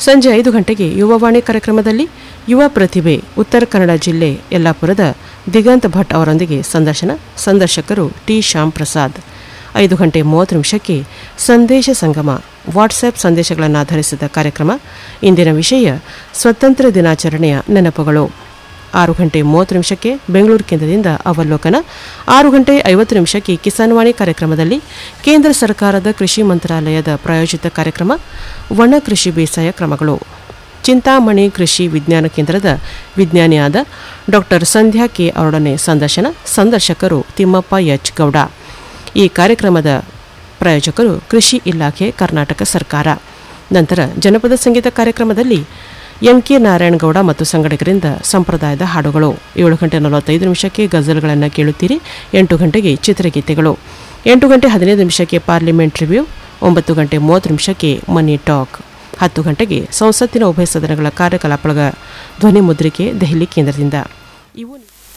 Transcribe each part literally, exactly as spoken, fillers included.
ಸಂಜೆ ಐದು ಗಂಟೆಗೆ ಯುವವಾಣಿ ಕಾರ್ಯಕ್ರಮದಲ್ಲಿ ಯುವ ಪ್ರತಿಭೆ ಉತ್ತರ ಕನ್ನಡ ಜಿಲ್ಲೆ ಯಲ್ಲಾಪುರದ ದಿಗಂತ್ ಭಟ್ ಅವರೊಂದಿಗೆ ಸಂದರ್ಶನ. ಸಂದರ್ಶಕರು ಟಿ ಶ್ಯಾಮ್ ಪ್ರಸಾದ್. ಐದು ಗಂಟೆ ಮೂವತ್ತು ನಿಮಿಷಕ್ಕೆ ಸಂದೇಶ ಸಂಗಮ ವಾಟ್ಸ್ಆ್ಯಪ್ ಸಂದೇಶಗಳನ್ನು ಆಧರಿಸಿದ ಕಾರ್ಯಕ್ರಮ. ಇಂದಿನ ವಿಷಯ ಸ್ವಾತಂತ್ರ್ಯ ದಿನಾಚರಣೆಯ ನೆನಪುಗಳು. ಆರು ಗಂಟೆ ಮೂವತ್ತು ನಿಮಿಷಕ್ಕೆ ಬೆಂಗಳೂರು ಕೇಂದ್ರದಿಂದ ಅವಲೋಕನ. ಆರು ಗಂಟೆ ಐವತ್ತು ನಿಮಿಷಕ್ಕೆ ಕಿಸಾನ್ ವಾಣಿ ಕಾರ್ಯಕ್ರಮದಲ್ಲಿ ಕೇಂದ್ರ ಸರ್ಕಾರದ ಕೃಷಿ ಮಂತ್ರಾಲಯದ ಪ್ರಾಯೋಜಿತ ಕಾರ್ಯಕ್ರಮ ಒಣ ಕೃಷಿ ಬೇಸಾಯ ಕ್ರಮಗಳು. ಚಿಂತಾಮಣಿ ಕೃಷಿ ವಿಜ್ಞಾನ ಕೇಂದ್ರದ ವಿಜ್ಞಾನಿಯಾದ ಡಾಕ್ಟರ್ ಸಂಧ್ಯಾ ಕೆ ಅವರೊಡನೆ ಸಂದರ್ಶನ. ಸಂದರ್ಶಕರು ತಿಮ್ಮಪ್ಪ ಎಚ್ ಗೌಡ. ಈ ಕಾರ್ಯಕ್ರಮದ ಪ್ರಾಯೋಜಕರು ಕೃಷಿ ಇಲಾಖೆ, ಕರ್ನಾಟಕ ಸರ್ಕಾರ. ನಂತರ ಜನಪದ ಸಂಗೀತ ಕಾರ್ಯಕ್ರಮದಲ್ಲಿ ಎಂ ಕೆ ನಾರಾಯಣಗೌಡ ಮತ್ತು ಸಂಘಟಕರಿಂದ ಸಂಪ್ರದಾಯದ ಹಾಡುಗಳು. ಏಳು ಗಂಟೆ ನಲವತ್ತೈದು ನಿಮಿಷಕ್ಕೆ ಗಜಲ್ಗಳನ್ನು ಕೇಳುತ್ತೀರಿ. ಎಂಟು ಗಂಟೆಗೆ ಚಿತ್ರಗೀತೆಗಳು. ಎಂಟು ಗಂಟೆ ಹದಿನೈದು ನಿಮಿಷಕ್ಕೆ ಪಾರ್ಲಿಮೆಂಟ್ ರಿವ್ಯೂ. ಒಂಬತ್ತು ಗಂಟೆ ಮೂವತ್ತು ನಿಮಿಷಕ್ಕೆ ಮನಿ ಟಾಕ್. ಹತ್ತು ಗಂಟೆಗೆ ಸಂಸತ್ತಿನ ಉಭಯ ಸದನಗಳ ಕಾರ್ಯಕಲಾಪಗಳ ಧ್ವನಿ ಮುದ್ರಿಕೆ ದೆಹಲಿ ಕೇಂದ್ರದಿಂದ. ಇವು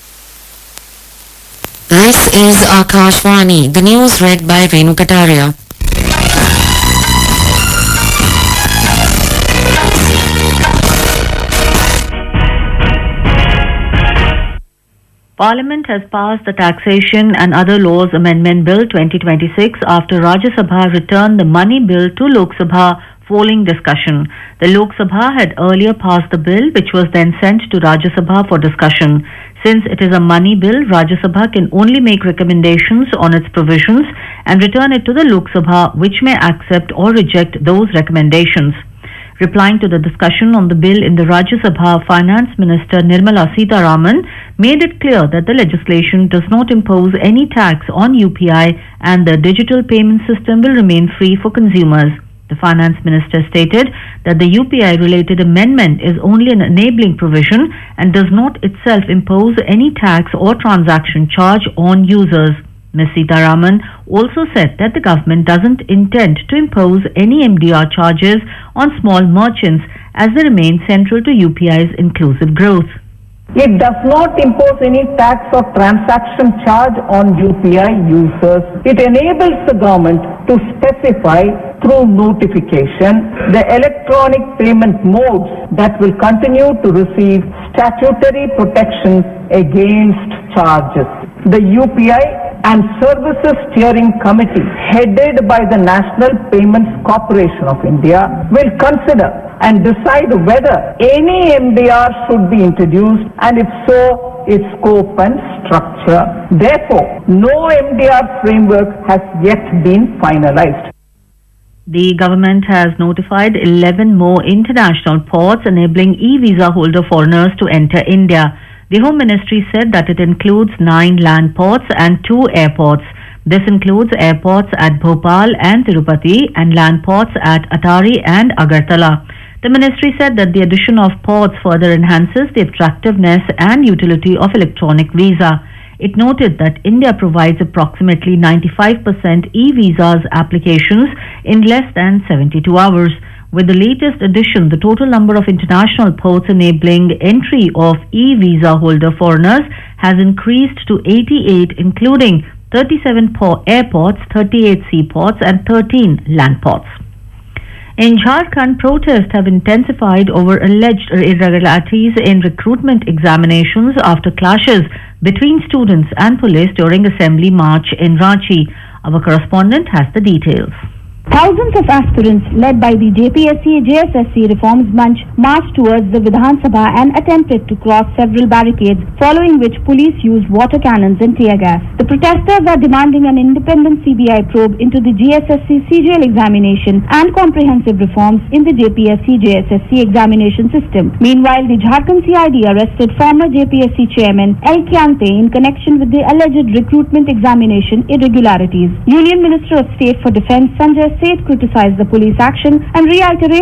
This is Akashvani, the news read by Renu Kataria. Parliament has passed the Taxation and Other Laws Amendment Bill twenty twenty-six after Rajya Sabha returned the Money Bill to Lok Sabha following discussion. The Lok Sabha had earlier passed the bill, which was then sent to Rajya Sabha for discussion. Since it is a money bill, Rajya Sabha can only make recommendations on its provisions and return it to the Lok Sabha, which may accept or reject those recommendations. Replying to the discussion on the bill in the Rajya Sabha, Finance Minister Nirmala Sitharaman made it clear that the legislation does not impose any tax on U P I and the digital payment system will remain free for consumers. The Finance Minister stated that the U P I-related amendment is only an enabling provision and does not itself impose any tax or transaction charge on users. Miz Sitharaman also said that the government doesn't intend to impose any M D R charges on small merchants as they remain central to U P I's inclusive growth. It does not impose any tax or transaction charge on U P I users. It enables the government to specify through notification the electronic payment modes that will continue to receive statutory protection against charges. The U P I and Services Steering Committee, headed by the National Payments Corporation of India, will consider and decide whether any M D R should be introduced, and if so, its scope and structure. Therefore, no M D R framework has yet been finalized. The government has notified eleven more international ports enabling e-visa holder foreigners to enter India. The Home Ministry said that it includes nine land ports and two airports. This includes airports at Bhopal and Tirupati and land ports at Atari and Agartala. The ministry said that the addition of ports further enhances the attractiveness and utility of electronic visa. It noted that India provides approximately ninety-five percent e-visas applications in less than seventy-two hours. With the latest addition, the total number of international ports enabling entry of e-visa holder foreigners has increased to eighty-eight, including thirty-seven airports, thirty-eight seaports and thirteen land ports. In Jharkhand, protests have intensified over alleged irregularities in recruitment examinations after clashes between students and police during Assembly March in Ranchi. Our correspondent has the details. Thousands of aspirants led by the J P S C J S S C Reforms Munch marched towards the Vidhan Sabha and attempted to cross several barricades, following which police used water cannons and tear gas. The protesters are demanding an independent C B I probe into the J S S C C G L examination and comprehensive reforms in the J P S C J S S C examination system. Meanwhile, the Jharkhand C I D arrested former J P S C chairman L. Kyante in connection with the alleged recruitment examination irregularities. Union Minister of State for Defence Sanjay Seth criticized the police action and reiterated